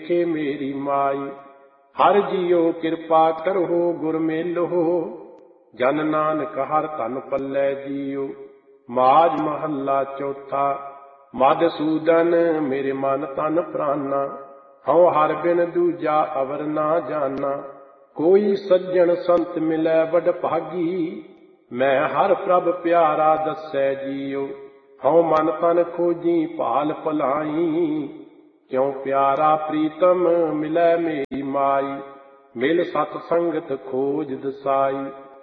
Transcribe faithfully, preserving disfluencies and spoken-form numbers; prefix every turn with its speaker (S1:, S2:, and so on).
S1: ਵੇਖੇ ਮੇਰੀ ਮਾਈ। ਹਰ ਜੀਓ ਕਿਰਪਾ ਕਰੋ ਗੁਰ ਮੇਲੋ, ਜਨ ਨਾਨਕ ਹਰ ਧਨ ਪੱਲੇ ਜੀਓ। ਮਾਝ ਮਹੱਲਾ ਚੌਥਾ। ਮਧੂਸੂਦਨ ਮੇਰੇ ਮਨ ਤਨ ਪ੍ਰਾਨਾ, ਹਉ ਹਰ ਬਿਨ ਦੂਜਾ ਅਵਰ ਨਾ ਜਾਨਾ। ਕੋਈ ਸੱਜਣ ਸੰਤ ਮਿਲੈ ਵਡ ਭਾਗੀ, ਮੈਂ ਹਰ ਪ੍ਰਭ ਪਿਆਰਾ ਦੱਸੈ ਜੀਓ। ਹਉ ਮਨ ਤਨ ਖੋਜੀ ਭਾਲ ਭਲਾਈ, ਕਿਉ ਪਿਆਰਾ ਪ੍ਰੀਤਮ ਮਿਲੈ ਮੇਰੀ ਮਾਈ। ਮਿਲ ਸਤ ਸੰਗਤ ਖੋਜ ਦਸਾਈ।